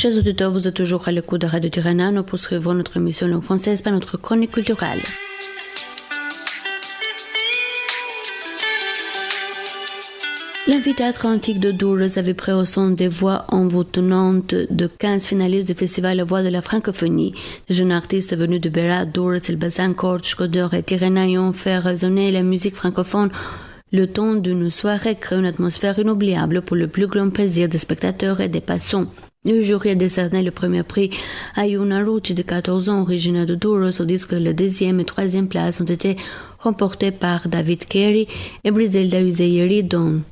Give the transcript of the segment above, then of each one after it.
Chers auditeurs, vous êtes toujours à l'écoute de Radio Tirana. Nous poursuivons notre émission langue française par notre chronique culturelle. L'amphithéâtre antique de Durrës avait pris au son des voix envoûtantes de 15 finalistes du festival La Voix de la Francophonie. Les jeunes artistes venus de Berat, Durrës, Elbasan, Cordes, Shkodër et Tirana ont fait résonner la musique francophone. Le temps d'une soirée crée une atmosphère inoubliable pour le plus grand plaisir des spectateurs et des passants. Le jury a décerné le premier prix à Yuna Rucci de 14 ans, originaire de Durrës, tandis que les deuxième et troisième places ont été remportées par David Kerry et Briselda Uzeyeri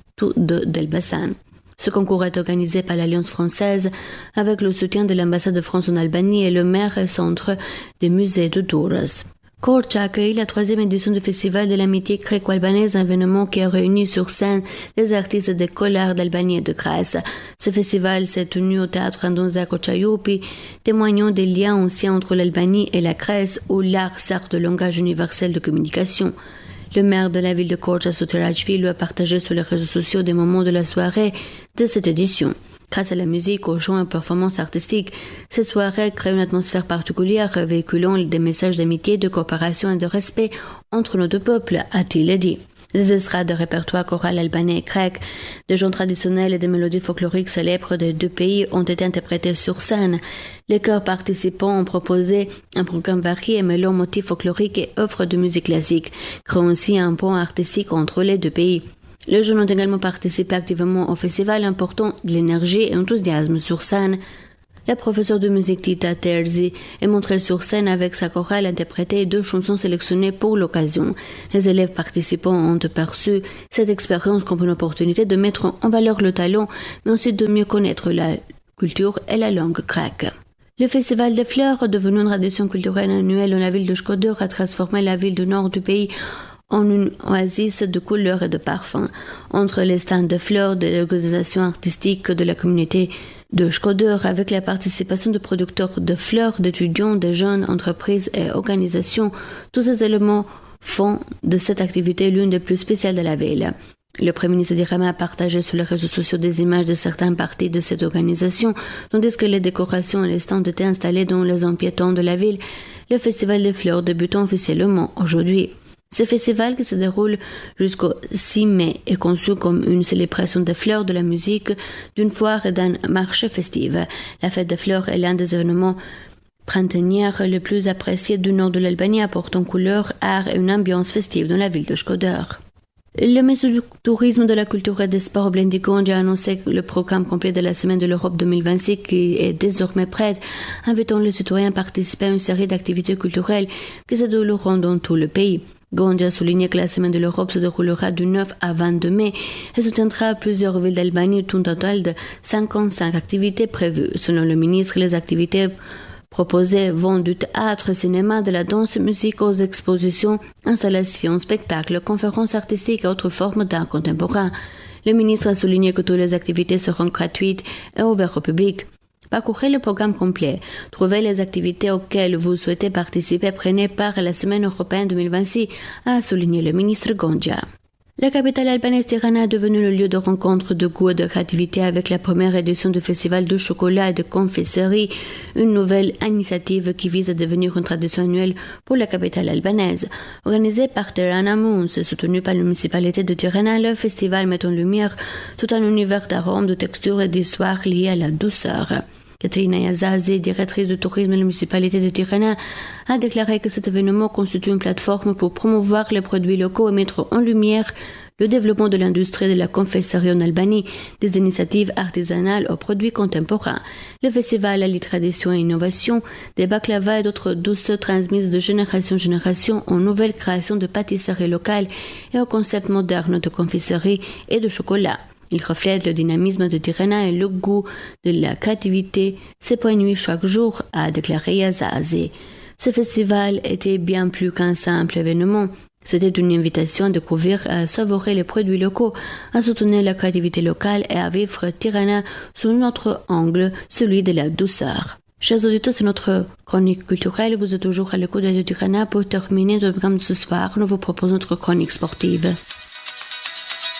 d'Elbasan. Ce concours est organisé par l'Alliance française avec le soutien de l'ambassade de France en Albanie et le maire et centre des musées de Durrës. Korç a accueilli la troisième édition du Festival de l'amitié gréco-albanaise, un événement qui a réuni sur scène des artistes des Collard d'Albanie et de Grèce. Ce festival s'est tenu au théâtre Andon Zakochaiopi, témoignant des liens anciens entre l'Albanie et la Grèce, où l'art sert de langage universel de communication. Le maire de la ville de Korç, Asote Rajfi, lui a partagé sur les réseaux sociaux des moments de la soirée de cette édition. Grâce à la musique, aux chants et aux performances artistiques, cette soirée crée une atmosphère particulière, véhiculant des messages d'amitié, de coopération et de respect entre nos deux peuples, a-t-il dit. Des extraits de répertoire choral albanais et grec, des chants traditionnels et des mélodies folkloriques célèbres des deux pays ont été interprétés sur scène. Les chœurs participants ont proposé un programme varié mêlant motifs folkloriques et œuvres de musique classique, créant aussi un pont artistique entre les deux pays. Les jeunes ont également participé activement au festival, important de l'énergie et enthousiasme sur scène. La professeure de musique Tita Terzi est montrée sur scène avec sa chorale interpréter 2 chansons sélectionnées pour l'occasion. Les élèves participants ont perçu cette expérience comme une opportunité de mettre en valeur le talent, mais aussi de mieux connaître la culture et la langue grecque. Le Festival des Fleurs, devenu une tradition culturelle annuelle dans la ville de Shkodër, a transformé la ville du nord du pays en une oasis de couleurs et de parfums. Entre les stands de fleurs, de l'organisation artistique de la communauté de Shkodër, avec la participation de producteurs de fleurs, d'étudiants, de jeunes entreprises et organisations, tous ces éléments font de cette activité l'une des plus spéciales de la ville. Le Premier ministre d'Irama a partagé sur les réseaux sociaux des images de certaines parties de cette organisation, tandis que les décorations et les stands étaient installés dans les zones piétonnes de la ville. Le Festival des Fleurs débutant officiellement aujourd'hui. Ce festival, qui se déroule jusqu'au 6 mai, est conçu comme une célébration des fleurs, de la musique, d'une foire et d'un marché festif. La fête des fleurs est l'un des événements printaniers les plus appréciés du nord de l'Albanie, apportant couleur, art et une ambiance festive dans la ville de Shkodër. Le ministre du Tourisme, de la Culture et des Sports, Blendi Gonja, a annoncé le programme complet de la Semaine de l'Europe 2026 qui est désormais prêt, invitant les citoyens à participer à une série d'activités culturelles qui se dérouleront dans tout le pays. Gonja a souligné que la Semaine de l'Europe se déroulera du 9 à 22 mai et soutiendra plusieurs villes d'Albanie, un total de 55 activités prévues. Selon le ministre, les activités proposées vont du théâtre, cinéma, de la danse, musique aux expositions, installations, spectacles, conférences artistiques et autres formes d'art contemporain. Le ministre a souligné que toutes les activités seront gratuites et ouvertes au public. Parcourez le programme complet. Trouvez les activités auxquelles vous souhaitez participer. Prenez part à la Semaine européenne 2026, a souligné le ministre Gonja. La capitale albanaise Tirana est devenue le lieu de rencontre de goût et de créativité avec la première édition du Festival de chocolat et de confisserie, une nouvelle initiative qui vise à devenir une tradition annuelle pour la capitale albanaise. Organisé par Tirana Moons et soutenu par la municipalité de Tirana, le festival met en lumière tout un univers d'arômes, de textures et d'histoires liées à la douceur. Katerina Yazazi, directrice du tourisme de la municipalité de Tirana, a déclaré que cet événement constitue une plateforme pour promouvoir les produits locaux et mettre en lumière le développement de l'industrie de la confisserie en Albanie, des initiatives artisanales aux produits contemporains. Le festival allie tradition et innovation, des baklava et d'autres douces transmises de génération en génération en nouvelles créations de pâtisseries locales et au concept moderne de confisserie et de chocolat. Il reflète le dynamisme de Tirana et le goût de la créativité s'épanouit chaque jour, a déclaré Yazazi. Ce festival était bien plus qu'un simple événement. C'était une invitation à découvrir et à savourer les produits locaux, à soutenir la créativité locale et à vivre Tirana sous un autre angle, celui de la douceur. Chers auditeurs, c'est notre chronique culturelle. Vous êtes toujours à l'écoute de Tirana. Pour terminer notre programme de ce soir, nous vous proposons notre chronique sportive.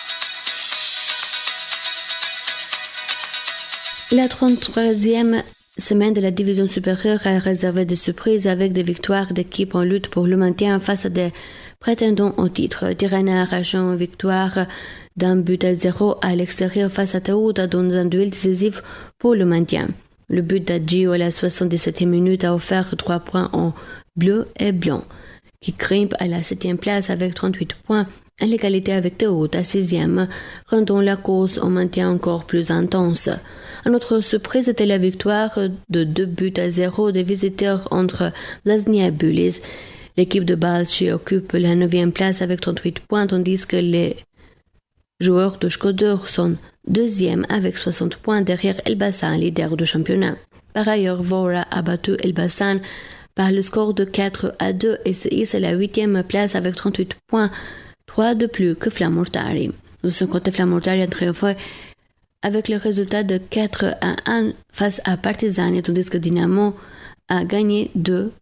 La 33e semaine de la division supérieure a réservé des surprises avec des victoires d'équipes en lutte pour le maintien face à des prétendants au titre. Tirana a arraché une victoire d'1-0 à l'extérieur face à Teuta dans un duel décisif pour le maintien. Le but d'Adjio à la 77e minute a offert 3 points en bleu et blanc, qui grimpe à la 7e place avec 38 points, à l'égalité avec Teuta, 6e, rendant la course au maintien encore plus intense. Une autre surprise était la victoire de 2-0 des visiteurs entre Vlasnia et Bulis. L'équipe de Balchi occupe la 9e place avec 38 points, tandis que les joueurs de Shkodër sont 2e avec 60 points derrière Elbasan, leader du championnat. Par ailleurs, Vora a battu Elbasan par le score de 4-2 et se hisse à la 8e place avec 38 points, 3 de plus que Flamurtari. De son côté, Flamurtari a triomphé avec le résultat de 4-1 face à Partizan, tandis que Dynamo a gagné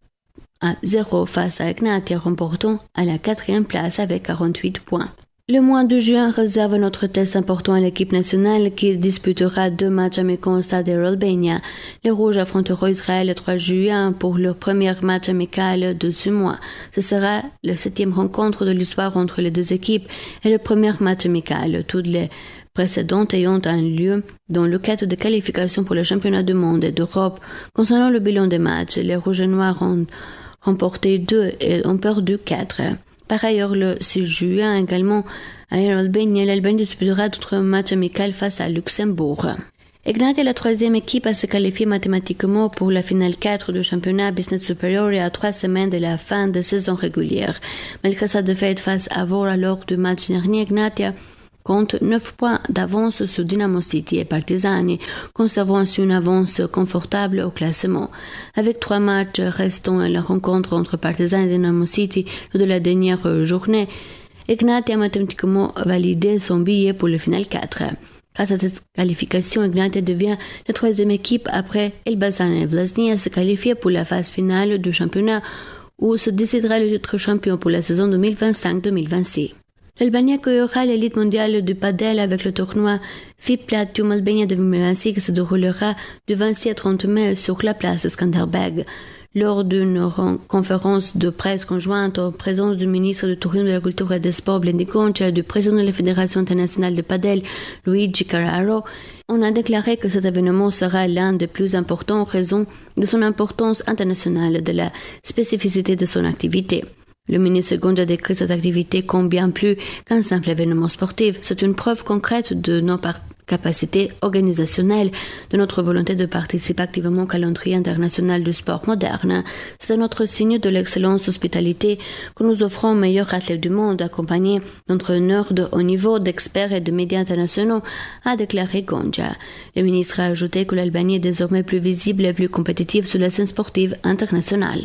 2-0 face à Egnatia, remportant à la 4e place avec 48 points. Le mois de juin réserve notre test important à l'équipe nationale qui disputera 2 matchs amicaux au stade d'Albania. Les Rouges affronteront Israël le 3 juin pour leur premier match amical de ce mois. Ce sera la 7e rencontre de l'histoire entre les deux équipes et le premier match amical. Toutes les précédentes ayant un lieu dans le cadre de qualification pour le championnat du monde et d'Europe. Concernant le bilan des matchs, les Rouges et Noirs ont remporté 2 et ont perdu 4. Par ailleurs, le 6 juin également, à Albanie, l'Albanie disputera d'autres matchs amicaux face à Luxembourg. Egnatia est la 3e équipe à se qualifier mathématiquement pour la finale 4 du championnat Business Superior et à 3 semaines de la fin de saison régulière. Malgré sa défaite face à Vora lors du match dernier, Egnatia compte 9 points d'avance sur Dynamo City et Partizani, conservant ainsi une avance confortable au classement. Avec 3 matchs restants à la rencontre entre Partizan et Dynamo City lors de la dernière journée, Egnatia a mathématiquement validé son billet pour le final 4. Grâce à cette qualification, Egnatia devient la 3e équipe après Elbasan et Vlasnia à se qualifier pour la phase finale du championnat où se décidera le titre champion pour la saison 2025-2026. L'Albanie accueillera l'élite mondiale du padel avec le tournoi FIP Platinum Albania 2026 qui se déroulera du 26 à 30 mai sur la place Skanderbeg. Lors d'une conférence de presse conjointe en présence du ministre du Tourisme, de la Culture et des Sports Blendi Goncia et du président de la Fédération internationale de padel Luigi Carraro, on a déclaré que cet événement sera l'un des plus importants en raison de son importance internationale et de la spécificité de son activité. Le ministre Goncia décrit cette activité comme bien plus qu'un simple événement sportif. C'est une preuve concrète de nos capacités organisationnelles, de notre volonté de participer activement au calendrier international du sport moderne. C'est un autre signe de l'excellence hospitalité que nous offrons aux meilleurs athlètes du monde, accompagnés d'entraîneurs de haut niveau, d'experts et de médias internationaux, a déclaré Goncia. Le ministre a ajouté que l'Albanie est désormais plus visible et plus compétitive sur la scène sportive internationale.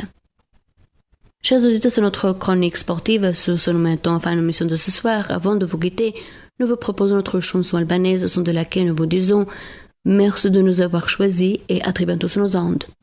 Chers auditeurs, c'est notre chronique sportive. Sur ce, nous mettons fin à l'émission de ce soir. Avant de vous quitter, nous vous proposons notre chanson albanaise, au son de laquelle nous vous disons merci de nous avoir choisis et à très bientôt sur nos ondes.